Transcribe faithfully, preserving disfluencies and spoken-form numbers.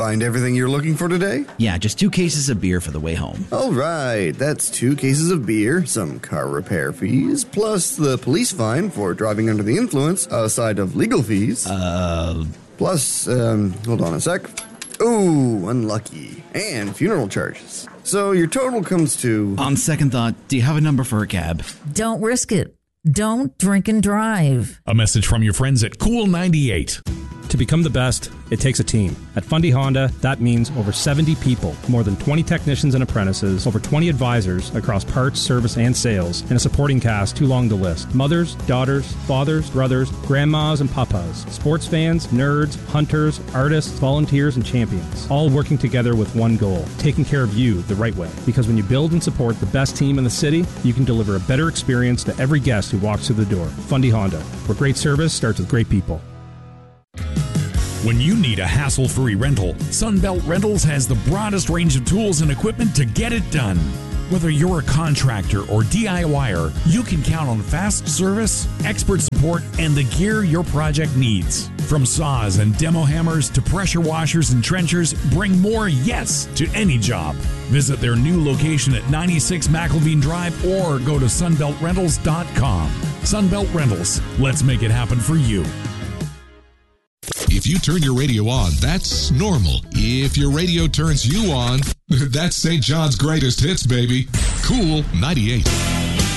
Find everything you're looking for today? Yeah, just two cases of beer for the way home. All right, that's two cases of beer, some car repair fees, plus the police fine for driving under the influence, aside of legal fees. Uh... Plus, um, hold on a sec. Ooh, unlucky. And funeral charges. So your total comes to... On second thought, do you have a number for a cab? Don't risk it. Don't drink and drive. A message from your friends at Cool ninety-eight. To become the best, it takes a team. At Fundy Honda, that means over seventy people, more than twenty technicians and apprentices, over twenty advisors across parts, service, and sales, and a supporting cast too long to list. Mothers, daughters, fathers, brothers, grandmas, and papas, sports fans, nerds, hunters, artists, volunteers, and champions, all working together with one goal, taking care of you the right way. Because when you build and support the best team in the city, you can deliver a better experience to every guest who walks through the door. Fundy Honda, where great service starts with great people. When you need a hassle-free rental, Sunbelt Rentals has the broadest range of tools and equipment to get it done. Whether you're a contractor or DIYer, you can count on fast service, expert support, and the gear your project needs. From saws and demo hammers to pressure washers and trenchers, bring more yes to any job. Visit their new location at ninety-six McElveen Drive or go to sunbelt rentals dot com. Sunbelt Rentals, let's make it happen for you. If you turn your radio on, that's normal. If your radio turns you on, that's Saint John's greatest hits, baby. Cool ninety-eight.